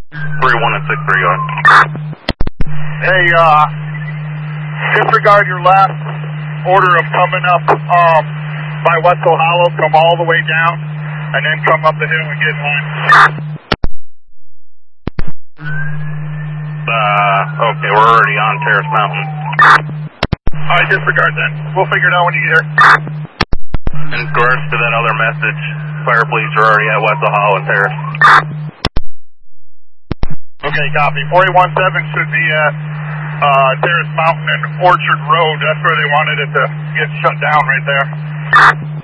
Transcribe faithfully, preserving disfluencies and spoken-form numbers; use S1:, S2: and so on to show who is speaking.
S1: three one and six three on.
S2: Hey, uh, disregard your last order of coming up um, by Wetzel Hollow, come all the way down, and then come up the hill and get in line.
S1: Uh, okay, we're already on Terrace Mountain.
S2: Alright, disregard then. We'll figure it out when you get here.
S1: In regards to that other message, fire police are already at Wetzel Hollow and Terrace.
S2: Okay, copy. four eight one seven should be at uh, Terrace Mountain and Orchard Road. That's where they wanted it to get shut down right there.